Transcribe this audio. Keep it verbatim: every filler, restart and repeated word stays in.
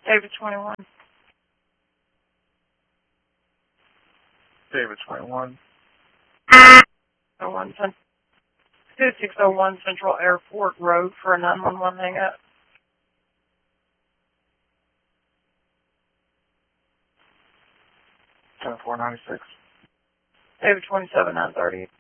David twenty-one. David twenty-one. oh one Cent- two six oh one Central Airport Road for a nine one one hang up. ten four ninety-six. David twenty-seven nine thirty.